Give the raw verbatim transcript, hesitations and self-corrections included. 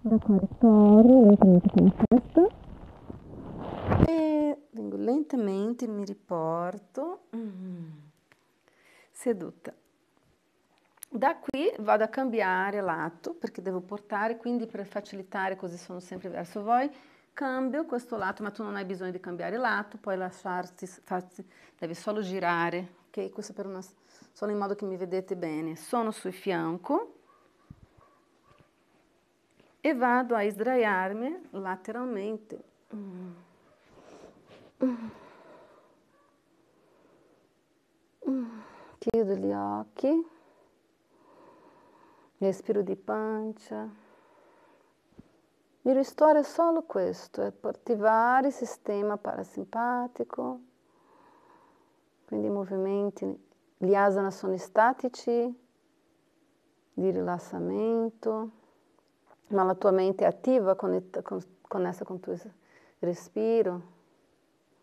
D'accordo, torno lentamente con testa e vengo lentamente, mi riporto, mm, seduta. Da qui vado a cambiare lato perché devo portare, quindi per facilitare, così sono sempre verso voi, cambio questo lato, ma tu non hai bisogno di cambiare lato, puoi lasciarti, farti, devi solo girare, ok? Questo per una, solo in modo che mi vedete bene. Sono sul fianco e vado a sdraiarmi lateralmente. Mm. Mm. Mm. Chiudo gli occhi, respiro di pancia. Mi ristoro solo questo, è per attivare il sistema parasimpatico, quindi i movimenti, gli asana sono statici, di rilassamento, ma la tua mente è attiva, connessa con il tuo respiro.